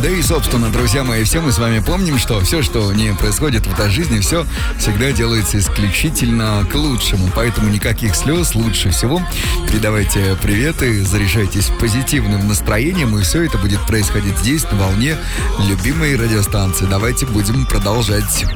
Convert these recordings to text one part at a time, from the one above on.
Да и, собственно, друзья мои, все мы с вами помним, что все, что не происходит в этой жизни, все всегда делается исключительно к лучшему. Поэтому никаких слез, лучше всего передавайте приветы, заряжайтесь позитивным настроением, и все это будет происходить здесь, на волне любимой радиостанции. Давайте будем продолжать.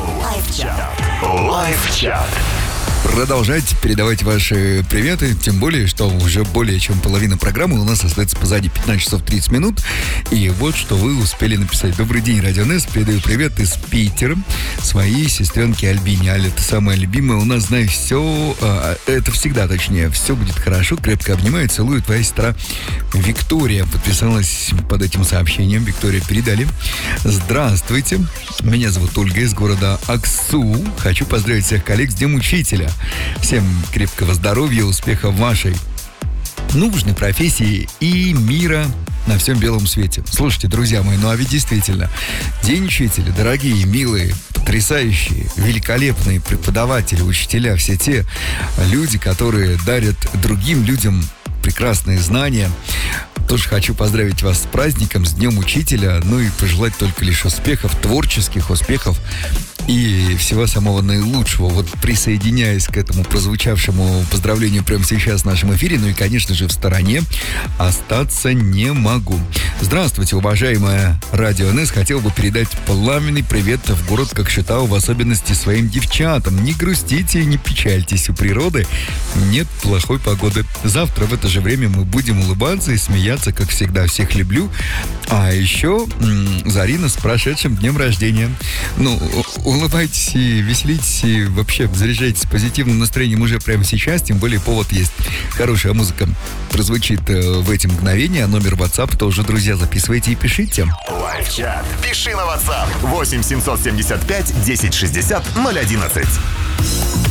Лайв-чат. Продолжайте передавать ваши приветы, тем более, что уже более чем половина программы у нас остается позади, 15 часов 30 минут. И вот что вы успели написать. Добрый день, Радио НС, передаю привет из Питера своей сестренке Альбине. Аля, ты самая любимая, у нас, знаешь, все, это всегда точнее, все будет хорошо, крепко обнимаю, целую, твоя сестра Виктория подписалась под этим сообщением. Виктория, передали. Здравствуйте, меня зовут Ольга из города Аксу. Хочу поздравить всех коллег с Днем Учителя. Всем крепкого здоровья, успехов в вашей нужной профессии и мира на всем белом свете. Слушайте, друзья мои, ну а ведь действительно, День Учителя, дорогие, милые, потрясающие, великолепные преподаватели, учителя, все те люди, которые дарят другим людям прекрасные знания. Тоже хочу поздравить вас с праздником, с Днем Учителя, ну и пожелать только лишь успехов, творческих успехов и всего самого наилучшего. Вот присоединяясь к этому прозвучавшему поздравлению прямо сейчас в нашем эфире, ну и, конечно же, в стороне остаться не могу. Здравствуйте, уважаемая Радио НС. Хотел бы передать пламенный привет в город Кокшетау, в особенности своим девчатам. Не грустите и не печальтесь, у природы нет плохой погоды. Завтра в это же время мы будем улыбаться и смеяться, как всегда. Всех люблю. А еще Зарина с прошедшим днем рождения. Ну, улыбайтесь и веселитесь, и вообще заряжайтесь позитивным настроением уже прямо сейчас, тем более повод есть. Хорошая музыка прозвучит в эти мгновения, а номер WhatsApp тоже, друзья, записывайте и пишите. Лайв-чат. Пиши на WhatsApp 8 775 10 60 011.